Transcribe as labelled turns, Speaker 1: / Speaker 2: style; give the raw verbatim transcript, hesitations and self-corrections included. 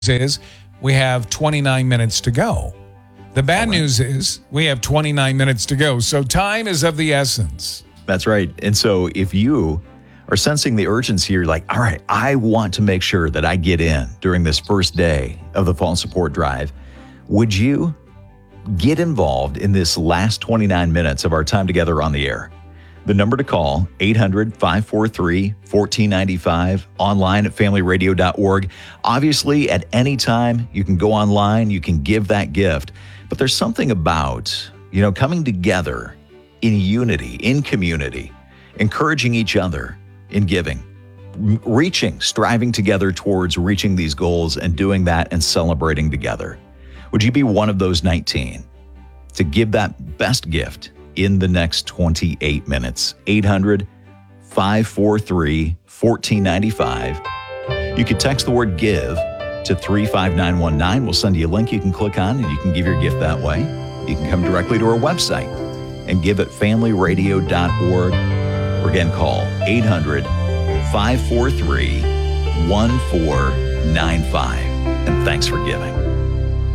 Speaker 1: is we have twenty-nine minutes to go. The bad
Speaker 2: right.
Speaker 1: news is we have twenty-nine minutes to go. So time is of the essence.
Speaker 2: That's right. And so if you are sensing the urgency, you're like, all right, I want to make sure that I get in during this first day of the Fall Support Drive. Would you get involved in this last twenty-nine minutes of our time together on the air? The number to call, eight hundred, five four three, one four nine five, online at family radio dot org. Obviously, at any time, you can go online, you can give that gift. But there's something about, you know, coming together in unity, in community, encouraging each other in giving, reaching, striving together towards reaching these goals and doing that and celebrating together. Would you be one of those nineteen to give that best gift in the next twenty-eight minutes? eight hundred, five four three, one four nine five. You can text the word give to three five nine one nine. We'll send you a link you can click on and you can give your gift that way. You can come directly to our website and give at family radio dot org. Or again, call eight hundred, five four three, one four nine five. And thanks for giving.